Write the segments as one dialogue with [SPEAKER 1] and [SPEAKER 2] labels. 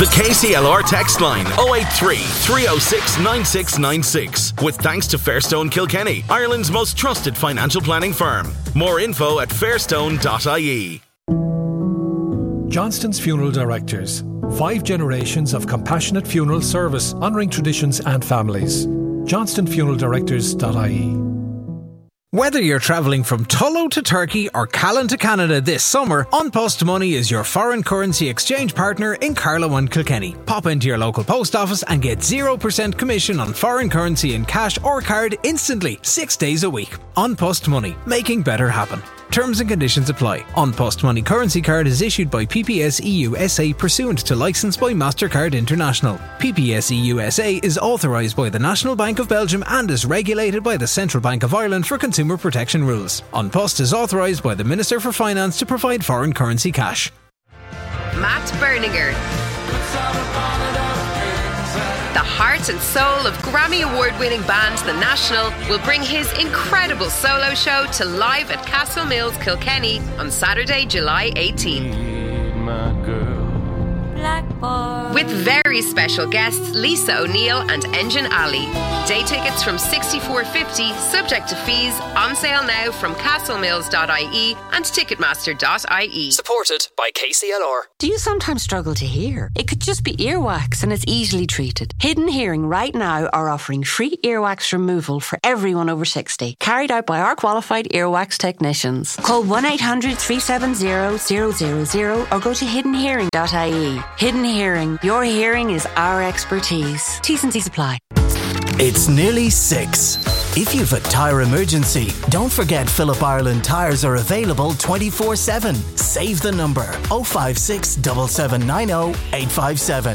[SPEAKER 1] The KCLR text line 083 306 9696. With thanks to Fairstone Kilkenny, Ireland's most trusted financial planning firm. More info at fairstone.ie.
[SPEAKER 2] Johnston's Funeral Directors. 5 generations of compassionate funeral service, honouring traditions and families. johnstonfuneraldirectors.ie.
[SPEAKER 3] Whether you're travelling from Tullow to Turkey or Callan to Canada this summer, An Post Money is your foreign currency exchange partner in Carlow and Kilkenny. Pop into your local post office and get 0% commission on foreign currency in cash or card instantly, 6 days a week. An Post Money, making better happen. Terms and conditions apply. An Post Money currency card is issued by PPS EU SA pursuant to licence by MasterCard International. PPS EU SA is authorised by the National Bank of Belgium and is regulated by the Central Bank of Ireland for consumer protection rules. An Post is authorised by the Minister for Finance to provide foreign currency cash.
[SPEAKER 4] Matt Berninger. The heart and soul of Grammy Award-winning band The National will bring his incredible solo show to live at Castle Mills, Kilkenny on Saturday, July 18th. With very special guests Lisa O'Neill and Engine Ali. Day tickets from $64.50, subject to fees, on sale now from castlemills.ie and ticketmaster.ie.
[SPEAKER 5] Supported by KCLR.
[SPEAKER 6] Do you sometimes struggle to hear? It could just be earwax and it's easily treated. Hidden Hearing right now are offering free earwax removal for everyone over 60, carried out by our qualified earwax technicians. Call 1-800-370-000 or go to hiddenhearing.ie. Hidden Hearing. Your hearing is our expertise. T's and C's apply.
[SPEAKER 7] It's nearly 6. If you've a tyre emergency, don't forget Phillip Ireland tyres are available 24/7. Save the number 056 7790 857.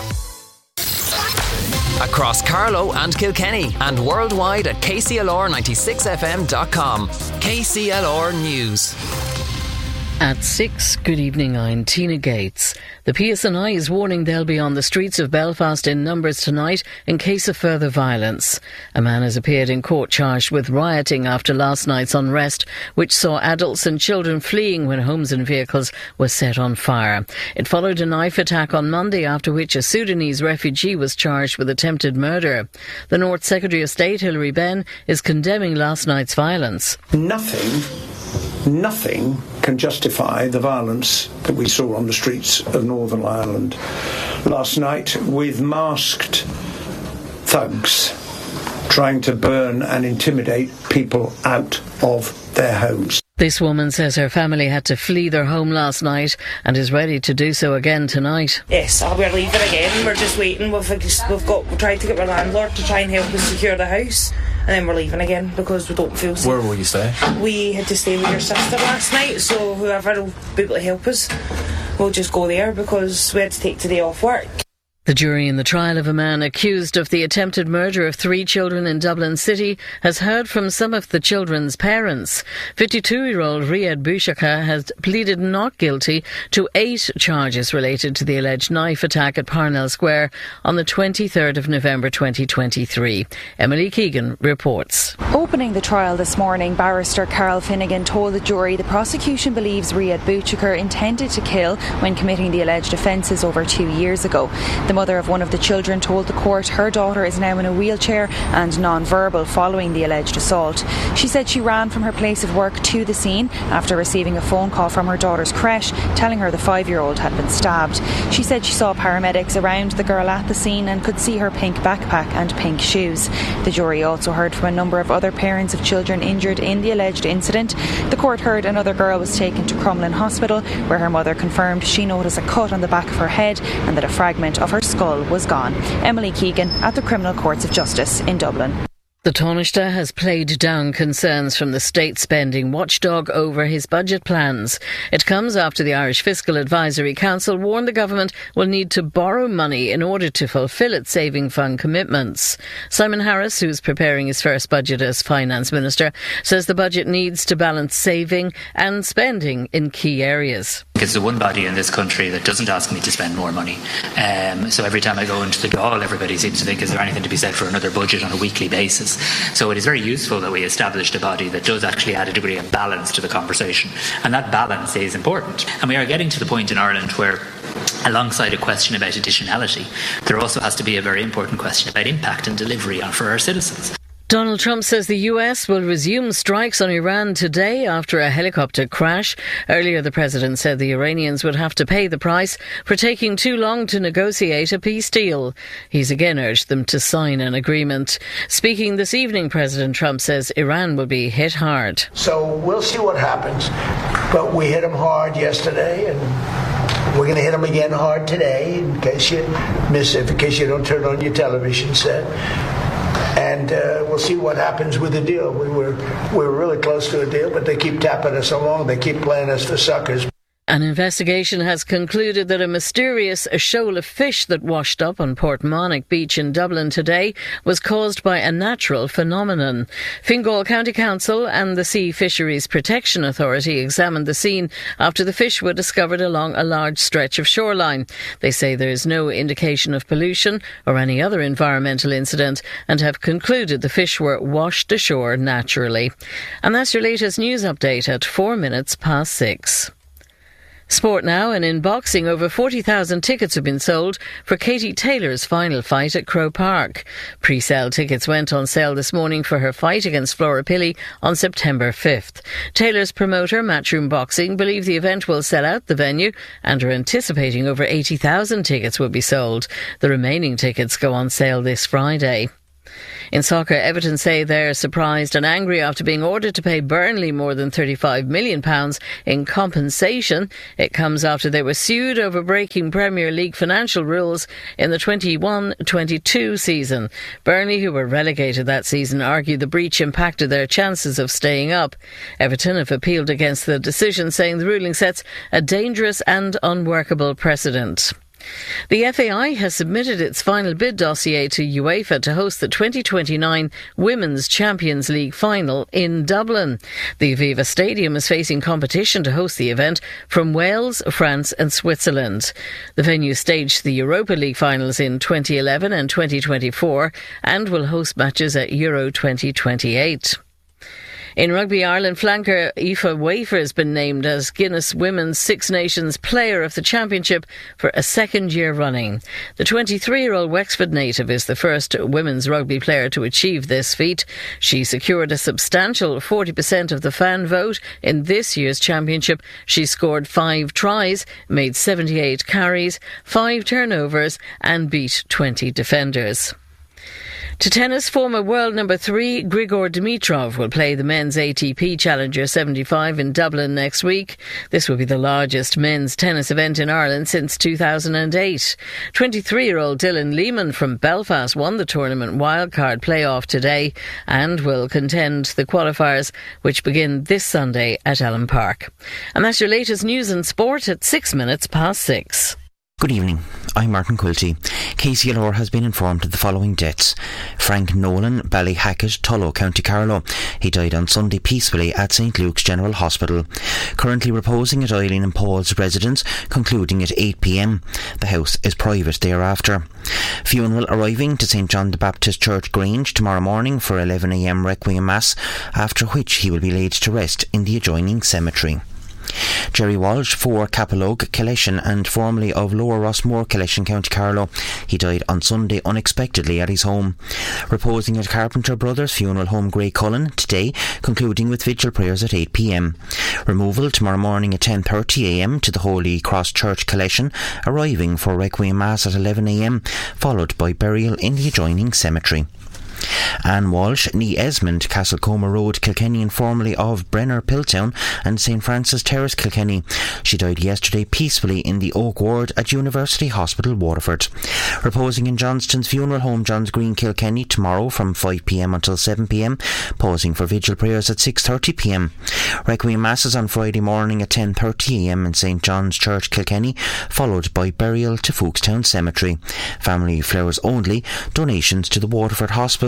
[SPEAKER 5] Across Carlow and Kilkenny and worldwide at KCLR96fm.com. KCLR News.
[SPEAKER 8] At 6, good evening, I'm Tina Gates. The PSNI is warning they'll be on the streets of Belfast in numbers tonight in case of further violence. A man has appeared in court charged with rioting after last night's unrest, which saw adults and children fleeing when homes and vehicles were set on fire. It followed a knife attack on Monday, after which a Sudanese refugee was charged with attempted murder. The North Secretary of State, Hilary Benn, is condemning last night's violence.
[SPEAKER 9] Nothing can justify the violence that we saw on the streets of Northern Ireland last night, with masked thugs trying to burn and intimidate people out of their homes.
[SPEAKER 8] This woman says her family had to flee their home last night and is ready to do so again tonight.
[SPEAKER 10] Yes, we're leaving again. We're just waiting. We're trying to get our landlord to try and help us secure the house, and then we're leaving again because we don't feel safe.
[SPEAKER 11] Where will you stay?
[SPEAKER 10] We had to stay with your sister last night, so whoever will be able to help us, we'll just go there because we had to take today off work.
[SPEAKER 8] The jury in the trial of a man accused of the attempted murder of 3 children in Dublin City has heard from some of the children's parents. 52-year-old Riyad Bouchaka has pleaded not guilty to 8 charges related to the alleged knife attack at Parnell Square on the 23rd of November 2023. Emily Keegan reports.
[SPEAKER 12] Opening the trial this morning, barrister Carol Finnegan told the jury the prosecution believes Riyad Bouchaka intended to kill when committing the alleged offences over 2 years ago. The mother of one of the children told the court her daughter is now in a wheelchair and non-verbal following the alleged assault. She said she ran from her place of work to the scene after receiving a phone call from her daughter's creche telling her the 5-year-old had been stabbed. She said she saw paramedics around the girl at the scene and could see her pink backpack and pink shoes. The jury also heard from a number of other parents of children injured in the alleged incident. The court heard another girl was taken to Crumlin Hospital, where her mother confirmed she noticed a cut on the back of her head and that a fragment of her skull was gone. Emily Keegan at the Criminal Courts of Justice in Dublin.
[SPEAKER 8] The Taoiseach has played down concerns from the state spending watchdog over his budget plans. It comes after the Irish Fiscal Advisory Council warned the government will need to borrow money in order to fulfil its saving fund commitments. Simon Harris, who's preparing his first budget as Finance Minister, says the budget needs to balance saving and spending in key areas.
[SPEAKER 13] It's the one body in this country that doesn't ask me to spend more money. So every time I go into the Dáil, everybody seems to think, is there anything to be said for another budget on a weekly basis? So it is very useful that we established a body that does actually add a degree of balance to the conversation. And that balance is important. And we are getting to the point in Ireland where alongside a question about additionality, there also has to be a very important question about impact and delivery for our citizens.
[SPEAKER 8] Donald Trump says the US will resume strikes on Iran today after a helicopter crash. Earlier, the president said the Iranians would have to pay the price for taking too long to negotiate a peace deal. He's again urged them to sign an agreement. Speaking this evening, President Trump says Iran will be hit hard.
[SPEAKER 11] So we'll see what happens. But we hit them hard yesterday, and we're going to hit them again hard today, in case you miss it, in case you don't turn on your television set. And we'll see what happens with the deal. We were really close to a deal, but they keep tapping us along. They keep playing us for suckers.
[SPEAKER 8] An investigation has concluded that a mysterious shoal of fish that washed up on Portmarnock Beach in Dublin today was caused by a natural phenomenon. Fingal County Council and the Sea Fisheries Protection Authority examined the scene after the fish were discovered along a large stretch of shoreline. They say there is no indication of pollution or any other environmental incident and have concluded the fish were washed ashore naturally. And that's your latest news update at 6:04. Sport now, and in boxing, over 40,000 tickets have been sold for Katie Taylor's final fight at Croke Park. Pre-sale tickets went on sale this morning for her fight against Flora Pilley on September 5th. Taylor's promoter, Matchroom Boxing, believe the event will sell out the venue and are anticipating over 80,000 tickets will be sold. The remaining tickets go on sale this Friday. In soccer, Everton say they're surprised and angry after being ordered to pay Burnley more than £35 million in compensation. It comes after they were sued over breaking Premier League financial rules in the 21-22 season. Burnley, who were relegated that season, argued the breach impacted their chances of staying up. Everton have appealed against the decision, saying the ruling sets a dangerous and unworkable precedent. The FAI has submitted its final bid dossier to UEFA to host the 2029 Women's Champions League final in Dublin. The Aviva Stadium is facing competition to host the event from Wales, France and Switzerland. The venue staged the Europa League finals in 2011 and 2024 and will host matches at Euro 2028. In Rugby Ireland, flanker Aoife Wafer has been named as Guinness Women's Six Nations Player of the Championship for a second year running. The 23-year-old Wexford native is the first women's rugby player to achieve this feat. She secured a substantial 40% of the fan vote in this year's championship. She scored 5 tries, made 78 carries, 5 turnovers and beat 20 defenders. To tennis, former world number 3 Grigor Dimitrov will play the men's ATP Challenger 75 in Dublin next week. This will be the largest men's tennis event in Ireland since 2008. 23-year-old Dylan Lehman from Belfast won the tournament wildcard playoff today and will contend the qualifiers, which begin this Sunday at Ellen Park. And that's your latest news and sport at 6:06.
[SPEAKER 14] Good evening, I'm Martin Quilty. KCLR has been informed of the following deaths. Frank Nolan, Ballyhackett, Tullow, County Carlow. He died on Sunday peacefully at St Luke's General Hospital. Currently reposing at Eileen and Paul's residence, concluding at 8 p.m. The house is private thereafter. Funeral arriving to St John the Baptist Church Grange tomorrow morning for 11 a.m. Requiem Mass, after which he will be laid to rest in the adjoining cemetery. Jerry Walsh, 4 Capalogue, Killeshan and formerly of Lower Rossmore, Killeshan, County Carlow. He died on Sunday unexpectedly at his home. Reposing at Carpenter Brothers Funeral Home Grey Cullen today, concluding with vigil prayers at 8 p.m. Removal tomorrow morning at 10:30 a.m. to the Holy Cross Church Killeshan, arriving for Requiem Mass at 11 a.m, followed by burial in the adjoining cemetery. Anne Walsh, née Esmond, Castlecoma Road, Kilkenny, and formerly of Brenner, Piltown and St Francis Terrace, Kilkenny. She died yesterday peacefully in the Oak Ward at University Hospital, Waterford. Reposing in Johnston's Funeral Home, Johns Green, Kilkenny, tomorrow from 5 p.m. until 7 p.m, pausing for vigil prayers at 6:30 p.m. Requiem Masses on Friday morning at 10:30 a.m. in St John's Church, Kilkenny, followed by burial to Foulkstown Cemetery. Family flowers only. Donations to the Waterford Hospice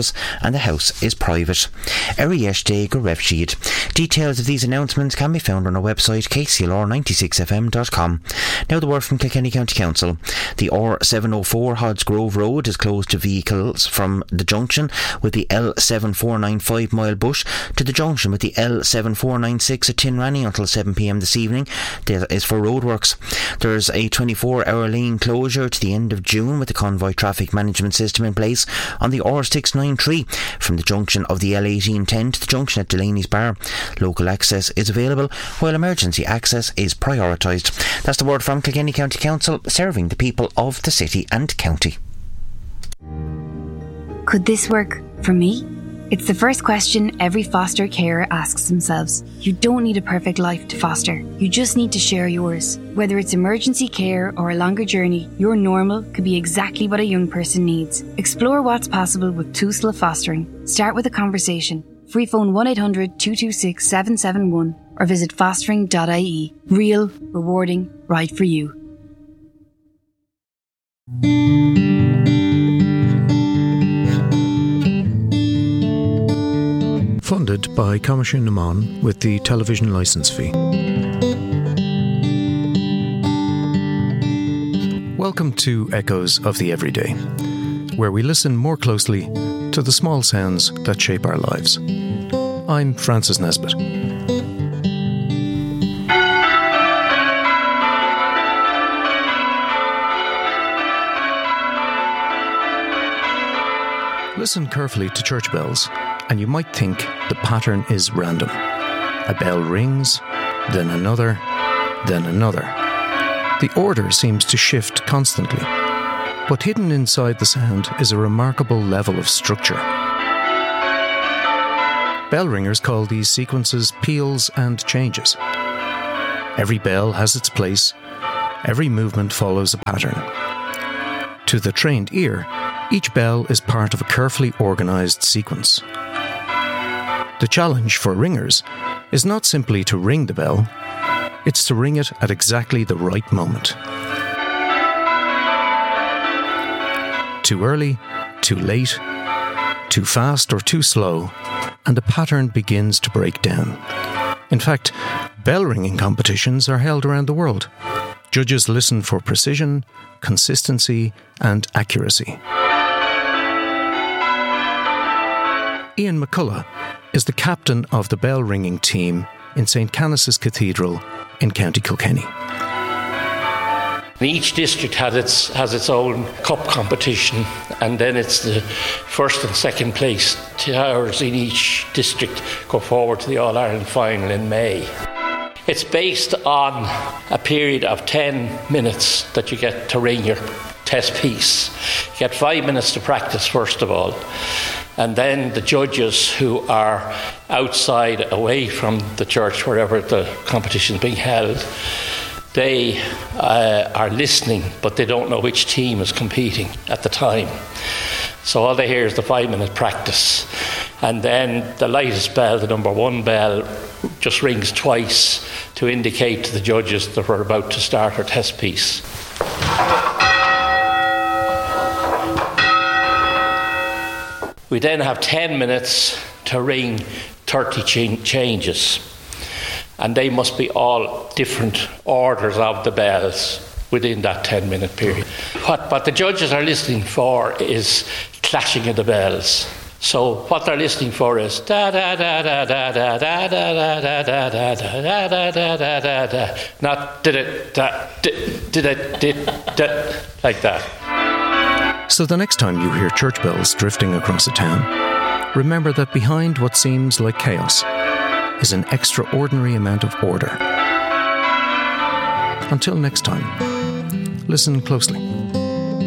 [SPEAKER 14] service and the house is private. Eriesh go raibh siad. Details of these announcements can be found on our website kclr96fm.com. Now the word from Kilkenny County Council. The R704 Hodds Grove Road is closed to vehicles from the junction with the L7495 Mile Bush to the junction with the L7496 at Tinranny until 7pm this evening. That is for roadworks. There's a 24-hour lane closure to the end of June with the convoy traffic management system in place on the R693 from the junction of the L1810 to the junction at Delaney's Bar. Local access is available while emergency access is prioritised. That's the word from Kilkenny County Council, serving the people of the city and county.
[SPEAKER 15] Could this work for me? It's the first question every foster carer asks themselves. You don't need a perfect life to foster. You just need to share yours. Whether it's emergency care or a longer journey, your normal could be exactly what a young person needs. Explore what's possible with Tusla Fostering. Start with a conversation. Free phone 1800 226 771 or visit fostering.ie. Real, rewarding, right for you.
[SPEAKER 2] Funded by Coimisiún na Mán with the television licence fee. Welcome to Echoes of the Everyday, where we listen more closely to the small sounds that shape our lives. I'm Francis Nesbitt. Listen carefully to church bells, and you might think the pattern is random. A bell rings, then another, then another. The order seems to shift constantly, but hidden inside the sound is a remarkable level of structure. Bell ringers call these sequences peals and changes. Every bell has its place, every movement follows a pattern. To the trained ear, each bell is part of a carefully organised sequence. The challenge for ringers is not simply to ring the bell, it's to ring it at exactly the right moment. Too early, too late, too fast or too slow, and a pattern begins to break down. In fact, bell ringing competitions are held around the world. Judges listen for precision, consistency, and accuracy. Ian McCullough is the captain of the bell ringing team in St. Canice's Cathedral in County Kilkenny.
[SPEAKER 16] Each district has its own cup competition, and then it's the first and second place towers in each district go forward to the All-Ireland final in May. It's based on a period of 10 minutes that you get to ring your test piece. You get 5 minutes to practice first of all, and then the judges who are outside, away from the church, wherever the competition is being held, they are listening, but they don't know which team is competing at the time. So all they hear is the 5-minute practice. And then the lightest bell, the number 1 bell, just rings twice to indicate to the judges that we're about to start our test piece. We then have 10 minutes to ring 30 changes. And they must be all different orders of the bells within that 10-minute period. What the judges are listening for is clashing of the bells. So what they're listening for is da da da da da da da da da da da da da da da da da, not did it da did it like that.
[SPEAKER 2] So the next time you hear church bells drifting across a town, remember that behind what seems like chaos is an extraordinary amount of order. Until next time, listen closely.